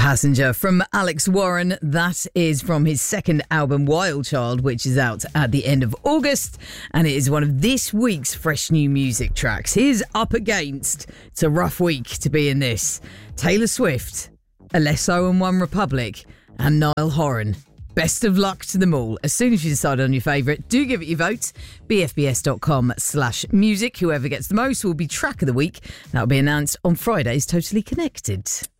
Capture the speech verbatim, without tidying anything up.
Passenger from Alex Warren. That is from his second album, Wild Child, which is out at the end of August. And it is one of this week's fresh new music tracks. Here's Up Against. It's a rough week to be in this. Taylor Swift, Alesso and One Republic, and Niall Horan. Best of luck to them all. As soon as you decide on your favourite, do give it your vote. B F B S dot com slash music. Whoever gets the most will be track of the week. That'll be announced on Friday's Totally Connected.